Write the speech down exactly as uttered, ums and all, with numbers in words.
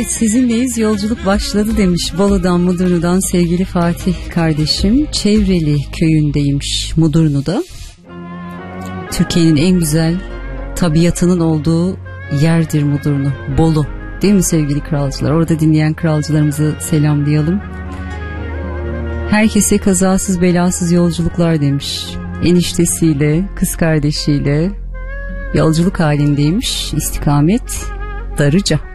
Evet, sizinleyiz, yolculuk başladı demiş Bolu'dan Mudurnu'dan sevgili Fatih kardeşim. Çevreli köyündeymiş Mudurnu'da. Türkiye'nin en güzel tabiatının olduğu yerdir Mudurnu, Bolu, değil mi sevgili kralcılar? Orada dinleyen kralcılarımızı selamlayalım. Herkese kazasız belasız yolculuklar demiş. Eniştesiyle, kız kardeşiyle yolculuk halindeymiş. İstikamet Darıca.